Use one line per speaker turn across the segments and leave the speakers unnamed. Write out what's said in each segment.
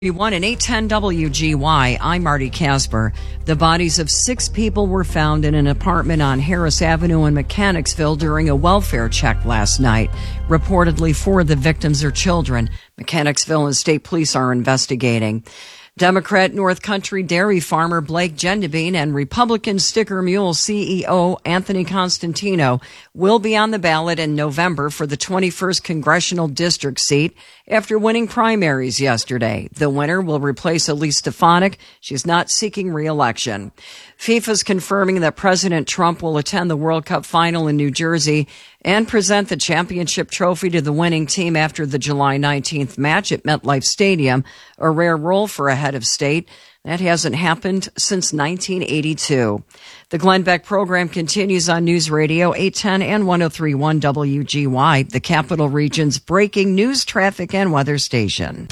1 and 810 WGY. I'm Marty Casper. The bodies of 6 people were found in an apartment on Harris Avenue in Mechanicsville during a welfare check last night. Reportedly, 4 of the victims are children. Mechanicsville and state police are investigating. Democrat North Country dairy farmer Blake Gendebine and Republican Sticker Mule CEO Anthony Constantino will be on the ballot in November for the 21st congressional district seat after winning primaries yesterday. The winner will replace Elise Stefanik. She's not seeking re-election. FIFA's confirming that President Trump will attend the World Cup final in New Jersey and present the championship trophy to the winning team after the July 19th match at MetLife Stadium, a rare role for a head of state. That hasn't happened since 1982. The Glenn Beck program continues on News Radio 810 and 103.1 WGY, the Capital Region's breaking news, traffic, and weather station.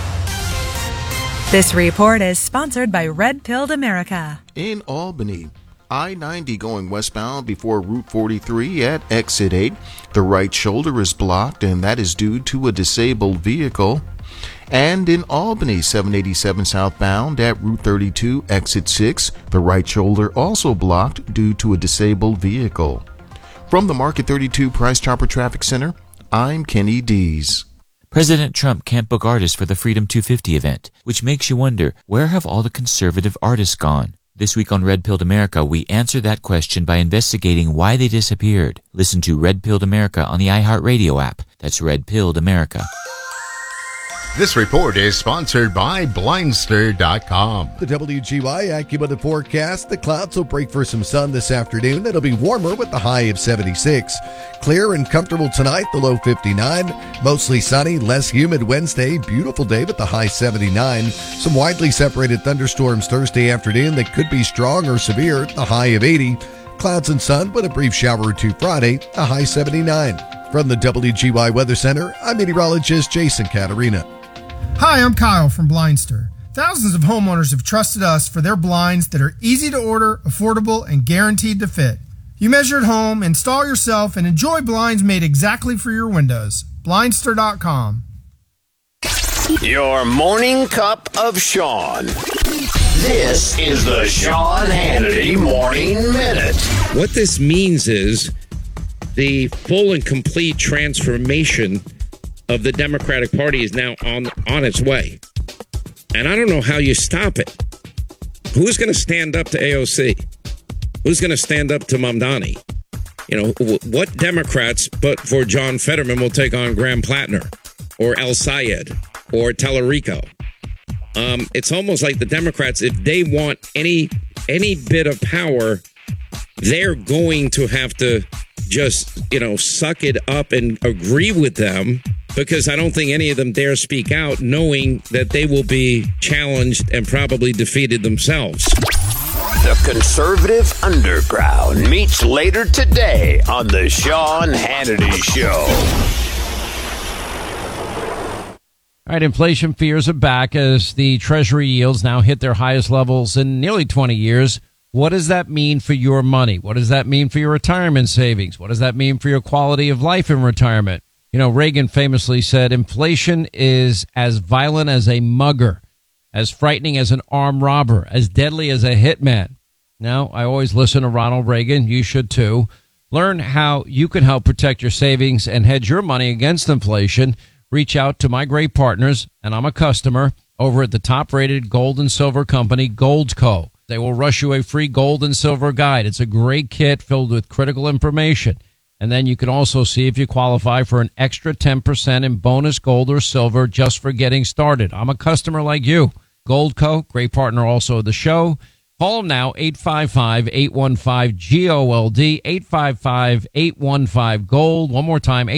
This report is sponsored by Red Pilled America.
In Albany, I-90 going westbound before Route 43 at Exit 8. The right shoulder is blocked, and that is due to a disabled vehicle. And in Albany, 787 southbound at Route 32, Exit 6. The right shoulder also blocked due to a disabled vehicle. From the Market 32 Price Chopper Traffic Center, I'm Kenny Dees.
President Trump can't book artists for the Freedom 250 event, which makes you wonder, where have all the conservative artists gone? This week on Red Pilled America, we answer that question by investigating why they disappeared. Listen to Red Pilled America on the iHeartRadio app. That's Red Pilled America.
This report is sponsored by Blindster.com.
The WGY AccuWeather forecast. The clouds will break for some sun this afternoon. It'll be warmer with the high of 76. Clear and comfortable tonight, the low 59. Mostly sunny, less humid Wednesday. Beautiful day with the high 79. Some widely separated thunderstorms Thursday afternoon that could be strong or severe, the high of 80. Clouds and sun with a brief shower or two Friday, a high 79. From the WGY Weather Center, I'm meteorologist Jason Caterina.
Hi, I'm Kyle from Blindster. Thousands of homeowners have trusted us for their blinds that are easy to order, affordable, and guaranteed to fit. You measure at home, install yourself, and enjoy blinds made exactly for your windows. Blindster.com.
Your morning cup of Sean. This is the Sean Hannity Morning Minute.
What this means is the full and complete transformation of the Democratic Party is now on its way. And I don't know how you stop it. Who's going to stand up to AOC? Who's going to stand up to Mamdani? You know, what Democrats, but for John Fetterman, will take on Graham Plattner or El Sayed or Tallarico? It's almost like the Democrats, if they want any bit of power, they're going to have to just, suck it up and agree with them, because I don't think any of them dare speak out, knowing that they will be challenged and probably defeated themselves.
The Conservative Underground meets later today on the Sean Hannity Show.
All right, inflation fears are back as the Treasury yields now hit their highest levels in nearly 20 years. What does that mean for your money? What does that mean for your retirement savings? What does that mean for your quality of life in retirement? Reagan famously said, inflation is as violent as a mugger, as frightening as an armed robber, as deadly as a hitman. Now, I always listen to Ronald Reagan. You should too. Learn how you can help protect your savings and hedge your money against inflation. Reach out to my great partners, and I'm a customer, over at the top-rated gold and silver company, Goldco. They will rush you a free gold and silver guide. It's a great kit filled with critical information. And then you can also see if you qualify for an extra 10% in bonus gold or silver just for getting started. I'm a customer like you. Goldco, great partner also of the show. Call them now, 855-815-GOLD, 855-815-GOLD. One more time,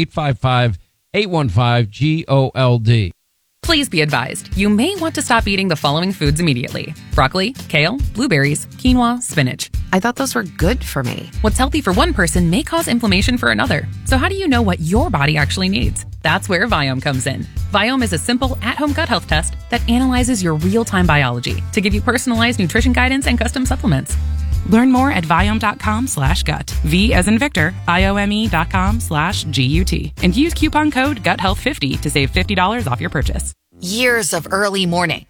855-815-GOLD.
Please be advised, you may want to stop eating the following foods immediately: broccoli, kale, blueberries, quinoa, spinach.
I thought those were good for me.
What's healthy for one person may cause inflammation for another. So how do you know what your body actually needs? That's where Viome comes in. Viome is a simple at-home gut health test that analyzes your real-time biology to give you personalized nutrition guidance and custom supplements.
Learn more at Viome.com/gut. V as in Victor, IOME.com/GUT. And use coupon code GUTHEALTH50 to save $50 off your purchase.
Years of early morning